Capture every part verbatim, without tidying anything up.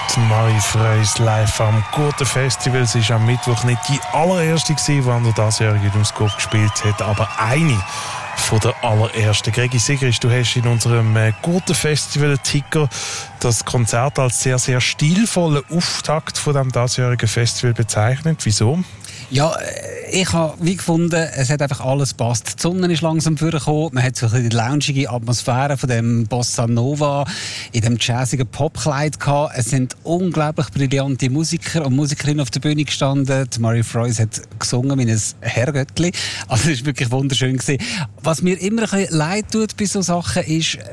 Marie Freus live am Gurten Festival. Es war am Mittwoch nicht die allererste, die an der diesjährigen Ausgabe gespielt hat, aber eine von der allerersten. Gregi Sigrist, du hast in unserem Gurten Festival-Ticker das Konzert als sehr, sehr stilvollen Auftakt von dem diesjährigen Festival bezeichnet. Wieso? Ja, ich habe wie gefunden, es hat einfach alles gepasst. Die Sonne ist langsam vorgekommen, man hat so ein bisschen die loungige Atmosphäre von dem Bossa Nova in dem jazzigen Popkleid gehabt. Es sind unglaublich brillante Musiker und Musikerinnen auf der Bühne gestanden. Die Marie Freus hat gesungen wie ein Herrgöttli. Also es war wirklich wunderschön gewesen. Was mir immer ein bisschen leid tut bei so Sachen ist, äh,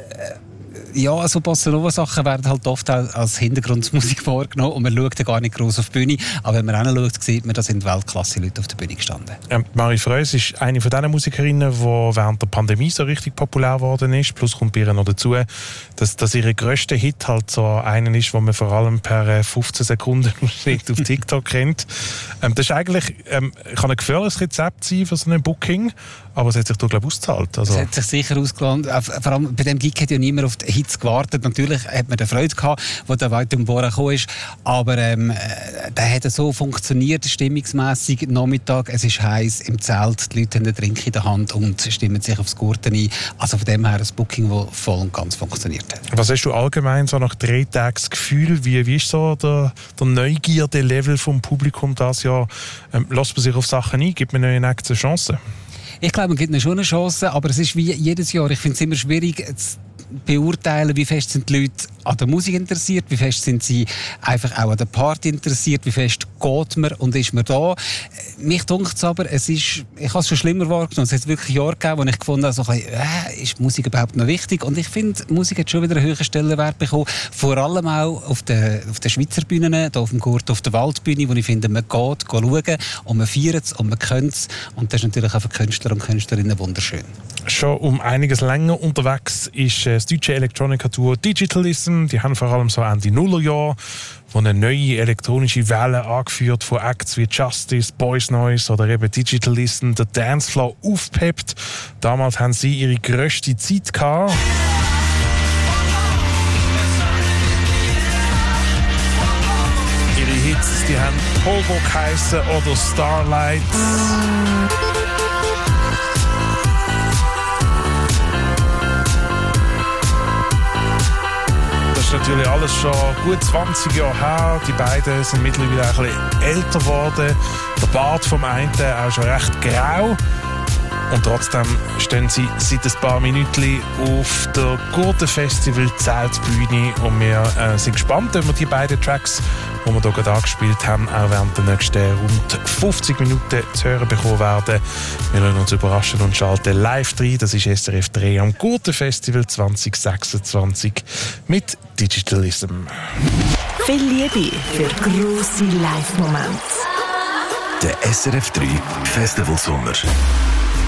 ja, so Bossa Nova Sachen werden halt oft als Hintergrundmusik wahrgenommen und man schaut ja gar nicht gross auf die Bühne. Aber wenn man hinschaut, sieht man, da sind Weltklasse-Leute auf der Bühne gestanden. Ähm, Marie Freus ist eine von diesen Musikerinnen, die während der Pandemie so richtig populär geworden ist. Plus kommt bei ihr noch dazu, dass, dass ihr grösster Hit halt so einer ist, den man vor allem per fünfzehn Sekunden auf TikTok kennt. Ähm, das ist eigentlich ähm, kann ein gefährliches Rezept sein für so ein Booking, aber es hat sich da, glaube ich, ausgezahlt. Also. Es hat sich sicher ausgelohnt. Vor allem bei dem Gig hat ja niemand auf die Hits gewartet. Natürlich hat man die Freude gehabt, als der weit um Bord gekommen ist. Aber ähm, der hat so funktioniert, stimmungsmässig. Nachmittag, es ist heiß im Zelt, die Leute haben einen Drink in der Hand und stimmen sich aufs Gurten ein. Also von dem her ein Booking, das voll und ganz funktioniert hat. Was hast du allgemein so nach drei Tagen das Gefühl? Wie, wie ist so der, der Neugierde-Level vom Publikum das Jahr? Ähm, lässt man sich auf Sachen ein? Gibt man ihnen eine Chance? Ich glaube, man gibt ihnen schon eine Chance, aber es ist wie jedes Jahr. Ich finde es immer schwierig zu beurteilen, wie fest sind die Leute an der Musik interessiert, wie fest sind sie einfach auch an der Party interessiert, wie fest geht man und ist man da. Mich dunkt es aber, es ist, ich habe es schon schlimmer wahrgenommen. Es hat wirklich Jahre gegeben, wo ich gefunden habe, so ein bisschen, äh, ist Musik überhaupt noch wichtig? Und ich finde, Musik hat schon wieder einen höheren Stellenwert bekommen. Vor allem auch auf den, auf den Schweizer Bühnen, hier auf dem Gurt, auf der Waldbühne, wo ich finde, man geht, geht schauen und man feiert es und man kennt es. Und das ist natürlich auch für Künstler und Künstlerinnen wunderschön. Schon um einiges länger unterwegs ist das deutsche Elektronika-Duo Digitalism. Die haben vor allem so Ende Nullerjahre, wo eine neue elektronische Welle angeführt von Acts wie Justice, Boys Noise oder eben Digitalism, der Dancefloor aufgepeppt. Damals haben sie ihre grösste Zeit gehabt. Ihre Hits, die haben Hobo geheissen oder Starlight. Natürlich alles schon gut zwanzig Jahre her. Die beiden sind mittlerweile ein bisschen älter geworden. Der Bart vom einen auch schon recht grau. Und trotzdem stehen sie seit ein paar Minuten auf der Gurten Festival Zeltbühne. Und wir äh, sind gespannt, ob wir die beiden Tracks, die wir hier gerade angespielt haben, auch während der nächsten rund fünfzig Minuten zu hören bekommen werden. Wir lassen uns überraschen und schalten live rein. Das ist S R F drei am Gurten Festival zwanzig sechsundzwanzig mit Digitalism. Viel Liebe für grosse Live-Momente. Der S R F drei Festival Sommer.